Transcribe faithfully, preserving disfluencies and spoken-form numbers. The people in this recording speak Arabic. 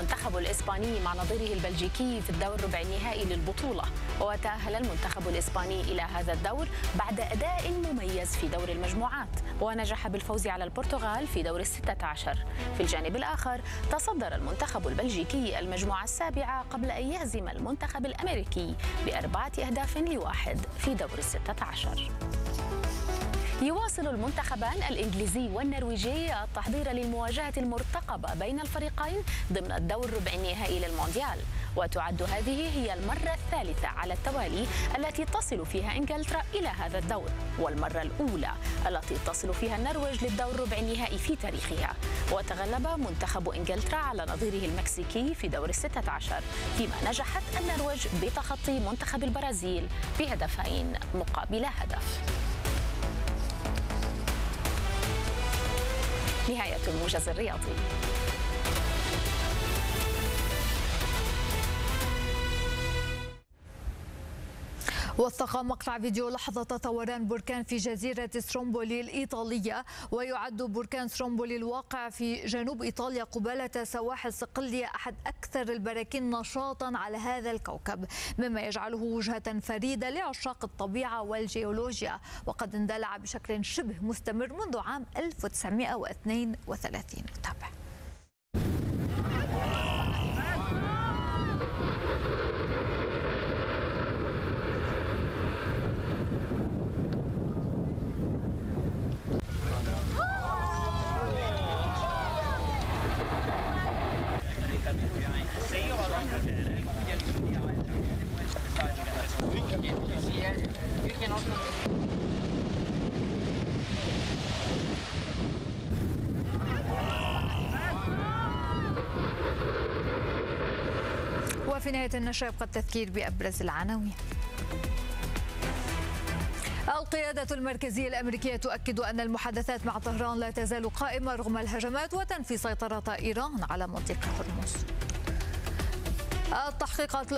المنتخب الإسباني مع نظيره البلجيكي في الدور الربع النهائي للبطولة، وتأهل المنتخب الإسباني إلى هذا الدور بعد أداء مميز في دور المجموعات، ونجح بالفوز على البرتغال في دور الستة عشر. في الجانب الآخر تصدر المنتخب البلجيكي المجموعة السابعة قبل أن يهزم المنتخب الأمريكي بأربعة أهداف لواحد في دور الستة عشر. يواصل المنتخبان الإنجليزي والنرويجي التحضير للمواجهة المرتقبة بين الفريقين ضمن الدور الربع النهائي للمونديال، وتعد هذه هي المرة الثالثة على التوالي التي تصل فيها إنجلترا إلى هذا الدور، والمرة الأولى التي تصل فيها النرويج للدور الربع النهائي في تاريخها. وتغلب منتخب إنجلترا على نظيره المكسيكي في دور الستة عشر، فيما نجحت النرويج بتخطي منتخب البرازيل بهدفين مقابل هدف. نهاية الموجز الرياضي. وثق مقطع فيديو لحظة طوران بركان في جزيرة سترومبولي الإيطالية، ويعد بركان سترومبولي الواقع في جنوب إيطاليا قبالة سواحل صقلية أحد أكثر البراكين نشاطا على هذا الكوكب، مما يجعله وجهة فريدة لعشاق الطبيعة والجيولوجيا، وقد اندلع بشكل شبه مستمر منذ عام ألف وتسعمئة واثنين وثلاثين. تابع. وفي نهاية النشرة يبقى التذكير بأبرز العناوين. القيادة المركزية الأمريكية تؤكد أن المحادثات مع طهران لا تزال قائمة رغم الهجمات وتنفي سيطرة إيران على منطقة هرمز. التحقيقات